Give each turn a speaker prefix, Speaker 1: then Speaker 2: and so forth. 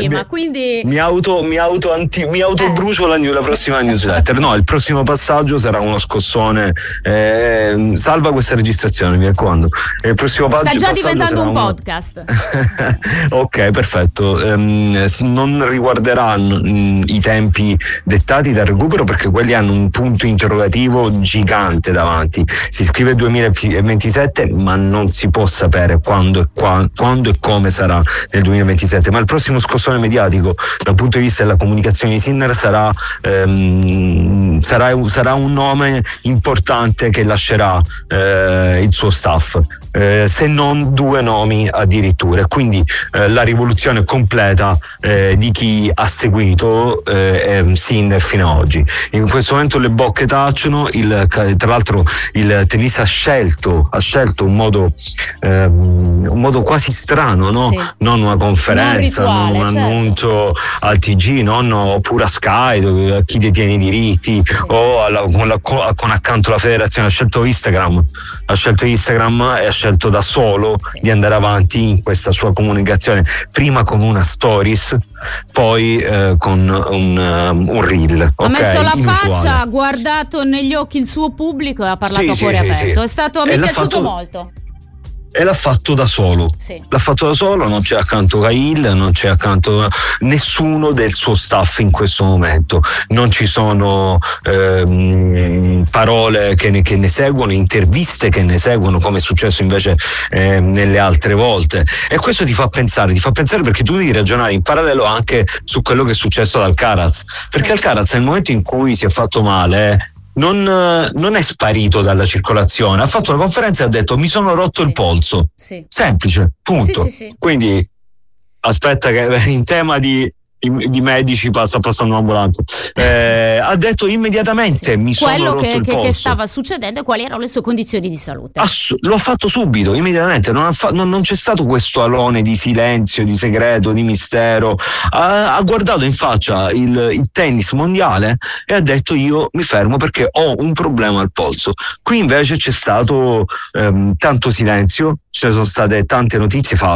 Speaker 1: prima, quindi
Speaker 2: mi autobrucio la prossima newsletter. No, il prossimo passaggio sarà uno scossone. Salva questa registrazione, mi raccomando. Il prossimo
Speaker 1: sta già diventando un podcast.
Speaker 2: Ok, perfetto. Non riguarderanno i tempi dettati dal recupero, perché quelli hanno un punto interrogativo gigante davanti. Si scrive 2027, ma non si può sapere quando e come sarà nel 2027. Ma il prossimo scossone mediatico dal punto di vista della comunicazione di Sinner sarà un nome importante che lascerà il suo staff, se non 2 nomi addirittura. Quindi la rivoluzione completa di chi ha seguito Sinner fino ad oggi. In questo momento le bocche tacciono. Tra l'altro il tennista ha scelto un modo quasi strano, no?
Speaker 1: Sì.
Speaker 2: Non una conferenza,
Speaker 1: non rituale,
Speaker 2: non un
Speaker 1: certo.
Speaker 2: annuncio al TG, oppure a Sky, a chi detiene i diritti, o con accanto la federazione. Ha scelto Instagram e ha scelto da solo di andare avanti in questa sua comunicazione, prima con una stories, poi con un reel.
Speaker 1: Ha messo la faccia, ha guardato negli occhi il suo pubblico e ha parlato a cuore aperto. È stato, mi è piaciuto molto.
Speaker 2: E l'ha fatto da solo.
Speaker 1: Sì.
Speaker 2: L'ha fatto da solo, non c'è accanto Cahill, non c'è accanto nessuno del suo staff in questo momento. Non ci sono parole che ne seguono, interviste che ne seguono, come è successo invece nelle altre volte. E questo ti fa pensare perché tu devi ragionare in parallelo anche su quello che è successo ad Alcaraz. Perché Alcaraz, nel momento in cui si è fatto male, non è sparito dalla circolazione, ha fatto una conferenza e ha detto: mi sono rotto il polso. Semplice, punto.
Speaker 1: Sì.
Speaker 2: Quindi aspetta che in tema di medici passa passando un'ambulanza, ha detto immediatamente mi sono rotto il polso.
Speaker 1: Che stava succedendo e quali erano le sue condizioni di salute.
Speaker 2: Lo ha fatto subito, immediatamente, non c'è stato questo alone di silenzio, di segreto, di mistero. Ha guardato in faccia il tennis mondiale e ha detto: io mi fermo perché ho un problema al polso. Qui invece c'è stato tanto silenzio, ci sono state tante notizie